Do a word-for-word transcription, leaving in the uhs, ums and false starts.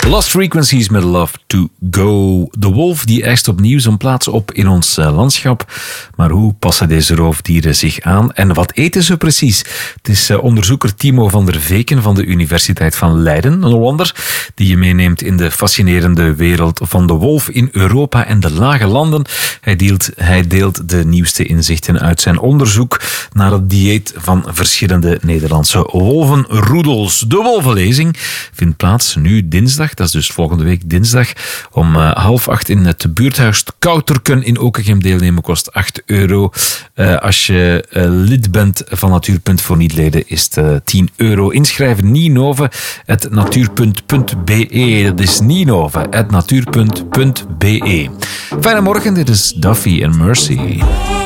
Lost Frequencies met Love to Go. De wolf die eist opnieuw zijn plaats op in ons uh, landschap. Maar hoe passen deze roofdieren zich aan en wat eten ze precies? Het is uh, onderzoeker Timo van der Veken van de Universiteit van Leiden, een Hollander, die je meeneemt in de fascinerende wereld van de wolf in Europa en de lage landen. Hij deelt, hij deelt de nieuwste inzichten uit zijn onderzoek naar het dieet van verschillende Nederlandse wolvenroedels. De wolvenlezing vindt plaats nu dinsdag. Dat is dus volgende week dinsdag om uh, half acht in het buurthuis Kouterken in Okegem. Deelnemen kost acht euro. Uh, als je uh, lid bent van Natuurpunt, voor niet-leden is het uh, tien euro. Inschrijven Ninove at natuurpunt punt be. Dat is Ninove at natuurpunt punt be. Fijne morgen, dit is Duffy en Mercy.